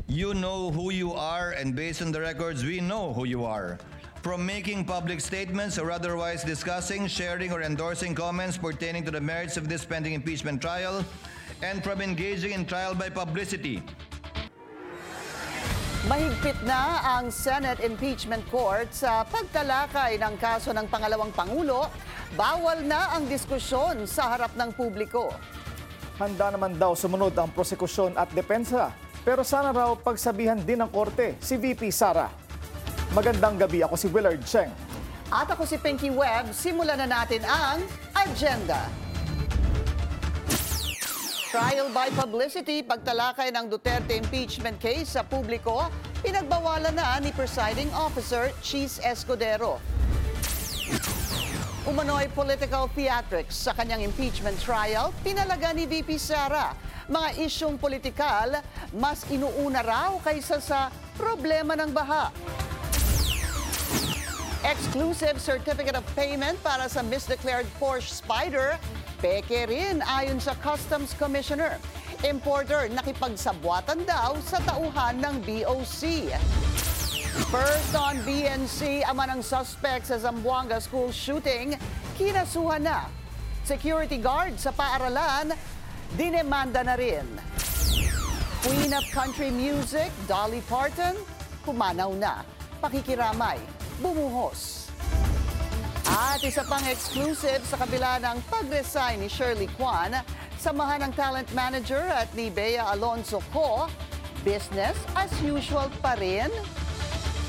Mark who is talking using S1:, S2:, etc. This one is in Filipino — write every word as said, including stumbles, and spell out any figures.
S1: You know who you are, and based on the records, we know who you are. From making public statements or otherwise discussing, sharing, or endorsing comments pertaining to the merits of this pending impeachment trial, and from engaging in trial by publicity.
S2: Mahigpit na ang Senate Impeachment Court sa pagtalakay ng kaso ng pangalawang Pangulo. Bawal na ang diskusyon sa harap ng publiko.
S3: Handa naman daw sumunod ang prosekusyon at depensa. Pero sana raw pagsabihan din ng korte si V P Sara. Magandang gabi, ako si Willard Cheng.
S2: At ako si Pinky Webb. Simulan na natin ang agenda. Trial by publicity, pagtalakay ng Duterte impeachment case sa publiko, pinagbawalan na ni Presiding Officer Cheese Escudero. Umano'y political theatrics sa kanyang impeachment trial, pinalaga ni V P Sara. Mga isyong politikal, mas inuuna raw kaysa sa problema ng baha. Exclusive certificate of payment para sa misdeclared Porsche Spyder, peke rin ayon sa Customs Commissioner. Importer nakipagsabwatan daw sa tauhan ng B O C. First on B N C, ama ng suspect sa Zamboanga school shooting, kinasuhan na. Security guard sa paaralan, dinemanda na rin. Queen of country music, Dolly Parton, pumanaw na. Pakikiramay, bumuhos. At isa pang exclusive sa kabila ng pag-resign ni Shirley Kwan, samahan ng talent manager at ni Bea Alonso Co, business as usual pa rin.